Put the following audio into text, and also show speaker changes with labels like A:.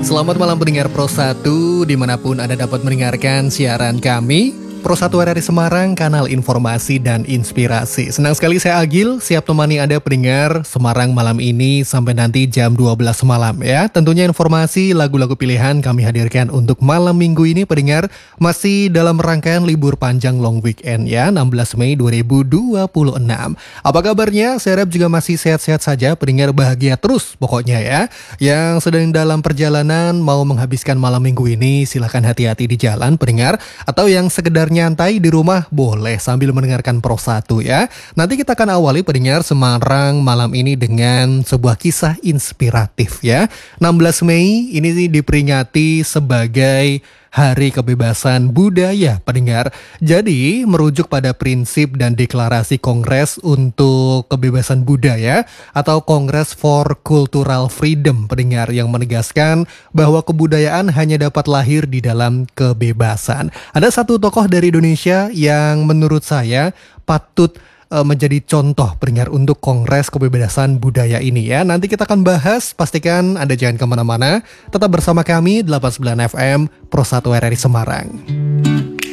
A: Selamat malam pendengar Pro 1 dimanapun Anda dapat mendengarkan siaran kami Pro 1 RRI Semarang, kanal informasi dan inspirasi. Senang sekali saya Agil, siap temani Anda pendengar Semarang malam ini sampai nanti jam 12 malam ya. Tentunya informasi lagu-lagu pilihan kami hadirkan untuk malam minggu ini pendengar. Masih dalam rangkaian libur panjang long weekend ya, 16 Mei 2026. Apa kabarnya? Saya harap juga masih sehat-sehat saja, pendengar bahagia terus pokoknya ya. Yang sedang dalam perjalanan mau menghabiskan malam minggu ini, silahkan hati-hati di jalan pendengar. Atau yang sekedar nyantai di rumah boleh sambil mendengarkan Pro 1 ya. Nanti kita akan awali pendengar Semarang malam ini dengan sebuah kisah inspiratif ya. 16 Mei ini diperingati sebagai Hari Kebebasan Budaya pendengar. Jadi merujuk pada prinsip dan deklarasi Kongres untuk Kebebasan Budaya atau Kongres for Cultural Freedom pendengar, yang menegaskan bahwa kebudayaan hanya dapat lahir di dalam kebebasan. Ada satu tokoh dari Indonesia yang menurut saya patut menjadi contoh pendengar untuk Kongres Kebebasan Budaya ini ya. Nanti kita akan bahas, pastikan Anda jangan kemana-mana. Tetap bersama kami 89 FM Pro 1 RRI Semarang.